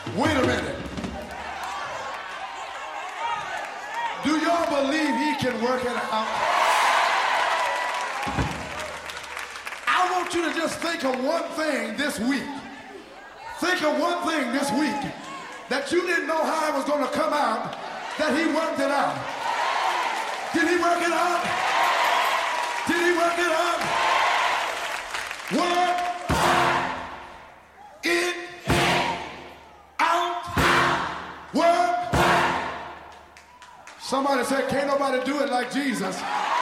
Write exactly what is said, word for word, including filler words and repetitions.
Wait a minute. Do y'all believe he can work it out? I want you to just think of one thing this week. Think of one thing this week that you didn't know how it was going to come out, that he worked it out. Did he work it out? Did he work it out? Work it out. Work. Somebody said, can't nobody do it like Jesus.